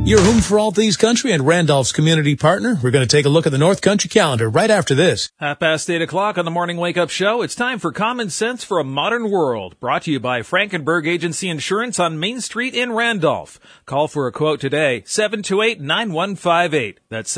Your home for all things country and Randolph's community partner. We're going to take a look at the North Country calendar right after this. 8:30 on the Morning Wake Up Show. It's time for Common Sense for a Modern World. Brought to you by Frankenberg Agency Insurance on Main Street in Randolph. Call for a quote today, 728-9158. That's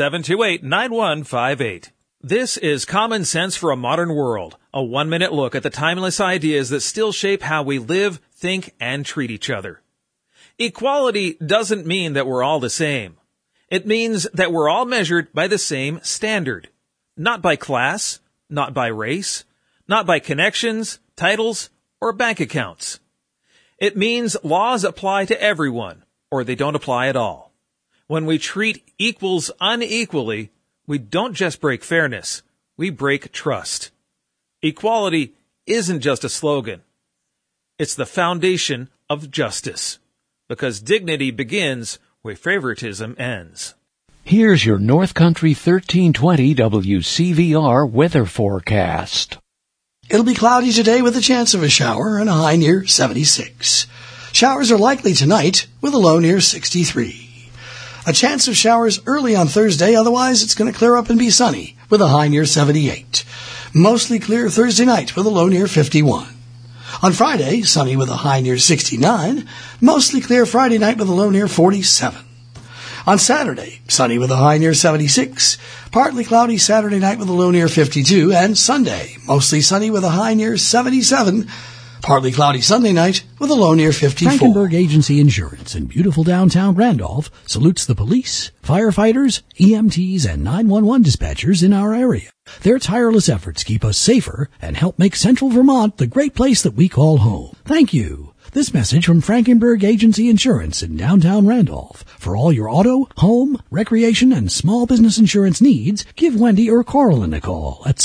728-9158. This is Common Sense for a Modern World, a 1-minute look at the timeless ideas that still shape how we live, think, and treat each other. Equality doesn't mean that we're all the same. It means that we're all measured by the same standard. Not by class, not by race, not by connections, titles, or bank accounts. It means laws apply to everyone, or they don't apply at all. When we treat equals unequally, we don't just break fairness, we break trust. Equality isn't just a slogan. It's the foundation of justice. Because dignity begins where favoritism ends. Here's your North Country 1320 WCVR weather forecast. It'll be cloudy today with a chance of a shower and a high near 76. Showers are likely tonight with a low near 63. A chance of showers early on Thursday, otherwise it's going to clear up and be sunny with a high near 78. Mostly clear Thursday night with a low near 51. On Friday, sunny with a high near 69. Mostly clear Friday night with a low near 47. On Saturday, sunny with a high near 76. Partly cloudy Saturday night with a low near 52. And Sunday, mostly sunny with a high near 77. Partly cloudy Sunday night with a low near 54. Frankenberg Agency Insurance in beautiful downtown Randolph salutes the police, firefighters, EMTs, and 911 dispatchers in our area. Their tireless efforts keep us safer and help make Central Vermont the great place that we call home. Thank you. This message from Frankenberg Agency Insurance in downtown Randolph. For all your auto, home, recreation, and small business insurance needs, give Wendy or Carlin a call at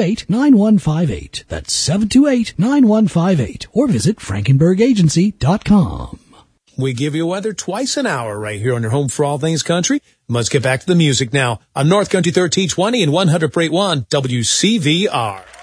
728-9158. That's 728-9158. Or visit frankenbergagency.com. We give you weather twice an hour right here on your home for all things country. Let's get back to the music now on North Country 1320 and 100.1 WCVR.